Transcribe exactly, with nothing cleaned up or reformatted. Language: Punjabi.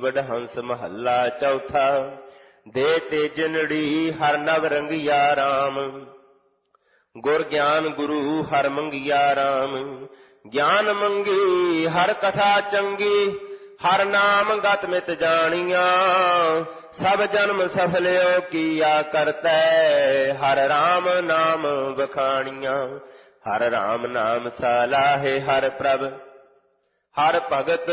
ਵਡਹੰਸ ਮਹੱਲਾ ਚੌਥਾ। ਦੇ ਤੇਜਨੜੀ ਹਰ ਨਵ ਰੰਗਿਆ ਰਾਮ, ਗੁਰ ਗਿਆਨ ਗੁਰੂ ਹਰ ਮੰਗਿਆ ਰਾਮ। ਗਿਆਨ ਮੰਗੀ ਹਰ ਕਥਾ ਚੰਗੀ, ਹਰ ਨਾਮ ਗਤ ਮਿਤ ਜਾਣੀਆਂ। ਸਭ ਜਨਮ ਸਫਲਿਓ ਕੀਆ ਕਰਤੈ, ਹਰ ਰਾਮ ਨਾਮ ਵਖਾਣੀਆਂ। ਹਰ ਰਾਮ ਨਾਮ ਸਲਾਹੇ ਹਰ ਪ੍ਰਭ, ਹਰ ਭਗਤ